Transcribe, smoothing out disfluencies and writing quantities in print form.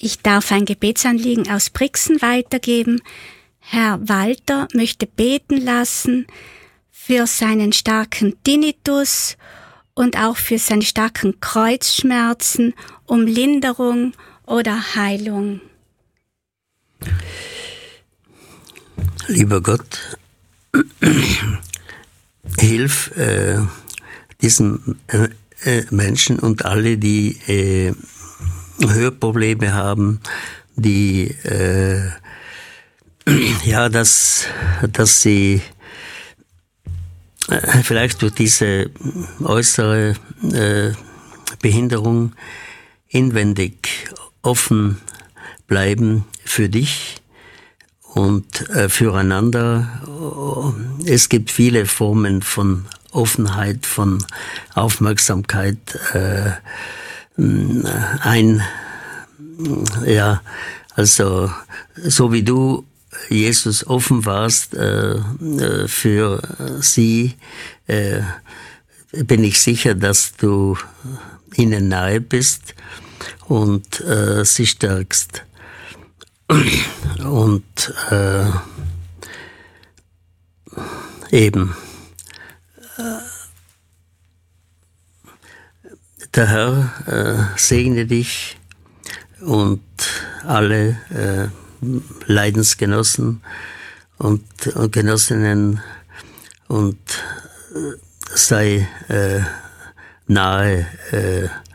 Ich darf ein Gebetsanliegen aus Brixen weitergeben. Herr Walter möchte beten lassen für seinen starken Tinnitus und auch für seine starken Kreuzschmerzen, um Linderung oder Heilung. Lieber Gott, hilf diesen Menschen und alle, die Hörprobleme haben, die dass sie vielleicht durch diese äußere Behinderung inwendig offen bleiben für dich und füreinander. Es gibt viele Formen von Offenheit, von Aufmerksamkeit, also so wie du, Jesus, offen warst für sie, bin ich sicher, dass du ihnen nahe bist und sie stärkst. Und der Herr segne dich und alle Leidensgenossen und Genossinnen und sei nahe